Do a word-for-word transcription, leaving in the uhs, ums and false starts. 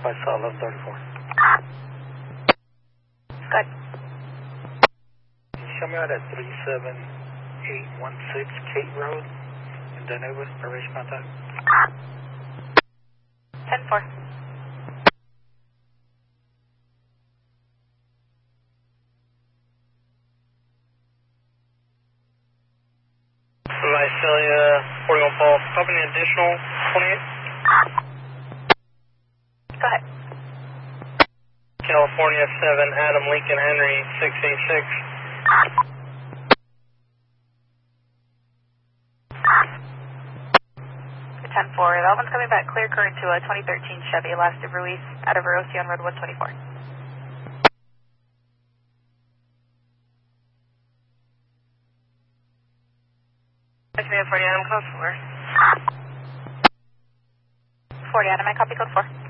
I saw eleven thirty-four. Good. Can you show me out at three seven eight one six Kate Road in Denver, Parrish contact? ten four. Visalia, forty-one Paul, open the additional twenty-eight. Go ahead. California seven, Adam Lincoln Henry, six eight six. ten four. That one's coming back clear current to a twenty thirteen Chevy elastic release out of Rosie on Road one twenty-four. forty Adam, code four. forty Adam, I copy code four.